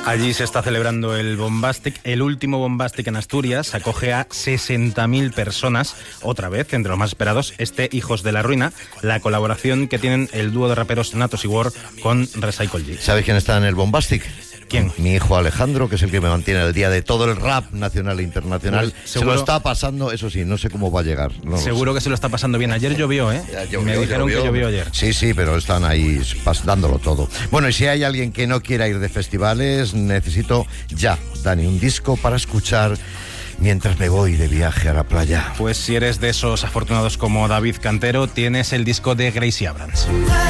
Allí se está celebrando el Bombastic, el último Bombastic en Asturias. Acoge a 60.000 personas, otra vez, entre los más esperados, Hijos de la Ruina, la colaboración que tienen el dúo de raperos Natos y War con Recycle G. ¿Sabes quién está en el Bombastic? ¿Quién? Mi hijo Alejandro, que es el que me mantiene al día de todo el rap nacional e internacional. Pues, se lo está pasando, eso sí, no sé cómo va a llegar. No seguro que se lo está pasando bien. Ayer llovió, ¿eh? Me dijeron que llovió ayer. Sí, pero están ahí dándolo todo. Bueno, y si hay alguien que no quiera ir de festivales, necesito ya, Dani, un disco para escuchar mientras me voy de viaje a la playa. Pues si eres de esos afortunados como David Cantero, tienes el disco de Gracie Abrams.